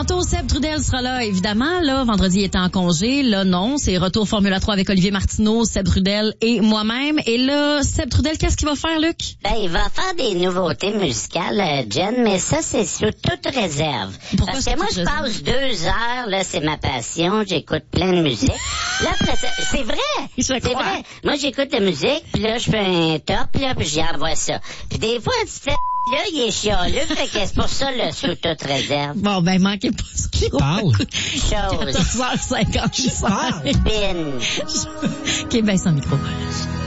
Tantôt, Seb Trudel sera là, évidemment. Là, vendredi, il était en congé. Là, non. C'est retour Formula 3 avec Olivier Martineau, Seb Trudel et moi-même. Et là, Seb Trudel, qu'est-ce qu'il va faire, Luc? Ben, il va faire des nouveautés musicales, Jen, mais ça, c'est sous toute réserve. Pourquoi Parce que moi, je passe 2 heures, là, c'est ma passion, j'écoute plein de musique. Là, après ça, c'est vrai! C'est vrai. Moi, j'écoute la musique, puis là, je fais un top, là, puis j'y envoie ça. Puis des fois, tu fais... Là, il est chialeux, fait que c'est pour ça, le sous toute réserve. Bon, ben, manquez pas ça. Qui parle? Chose. 14h50. Qui parle? Binge. OK, ben, sans micro.